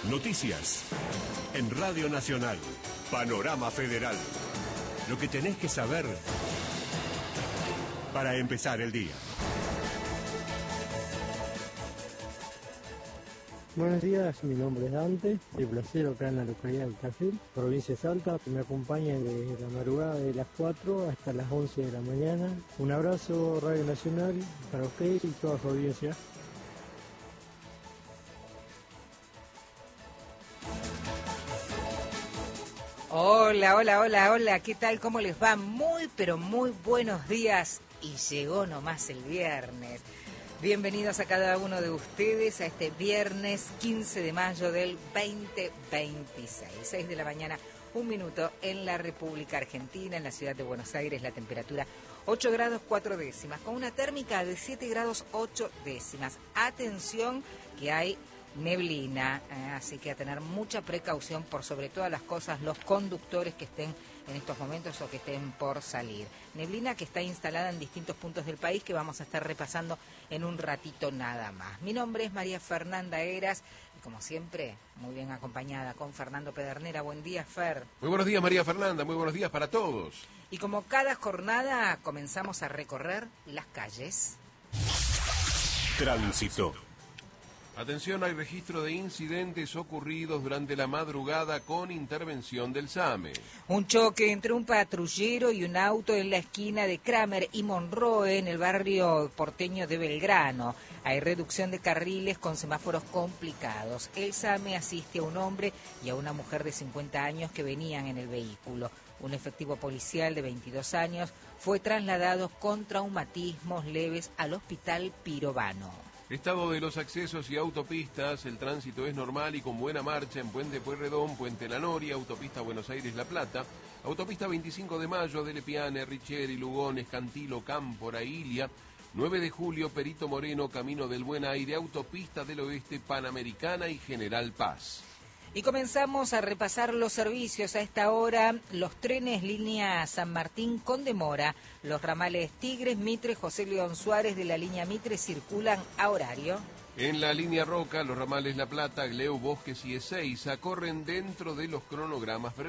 Noticias. En Radio Nacional. Panorama Federal. Lo que tenés que saber para empezar el día. Buenos días, mi nombre es Dante, de Placero, acá en la localidad de Tafil, provincia de Salta. Me acompañan desde la madrugada de las 4 hasta las 11 de la mañana. Un abrazo, Radio Nacional, para ustedes y toda su audiencia. Hola, ¿qué tal? ¿Cómo les va? Muy, pero muy buenos días. Y llegó nomás el viernes. Bienvenidos a cada uno de ustedes a este viernes 15 de mayo del 2026. 6 de la mañana, 1 minuto en la República Argentina, en la ciudad de Buenos Aires, la temperatura 8 grados 4 décimas, con una térmica de 7 grados 8 décimas. Atención que hay neblina, así que a tener mucha precaución por sobre todas las cosas los conductores que estén en estos momentos o que estén por salir. Neblina que está instalada en distintos puntos del país que vamos a estar repasando en un ratito nada más. Mi nombre es María Fernanda Heras y como siempre muy bien acompañada con Fernando Pedernera. Buen día, Fer. Muy buenos días, María Fernanda, muy buenos días para todos. Y como cada jornada comenzamos a recorrer las calles. Tránsito. Atención, hay registro de incidentes ocurridos durante la madrugada con intervención del SAME. Un choque entre un patrullero y un auto en la esquina de Kramer y Monroe en el barrio porteño de Belgrano. Hay reducción de carriles con semáforos complicados. El SAME asiste a un hombre y a una mujer de 50 años que venían en el vehículo. Un efectivo policial de 22 años fue trasladado con traumatismos leves al hospital Pirovano. Estado de los accesos y autopistas, el tránsito es normal y con buena marcha en Puente Pueyrredón, Puente La Noria, autopista Buenos Aires-La Plata, autopista 25 de Mayo, Delepiane, Richeri, Lugones, Cantilo, Cámpora, Ilia, 9 de Julio, Perito Moreno, Camino del Buen Aire, autopista del Oeste, Panamericana y General Paz. Y comenzamos a repasar los servicios a esta hora. Los trenes línea San Martín con demora. Los ramales Tigres, Mitre, José León Suárez de la línea Mitre circulan a horario. En la línea Roca, los ramales La Plata, Gleu, Bosques y Ezeiza corren dentro de los cronogramas previstos.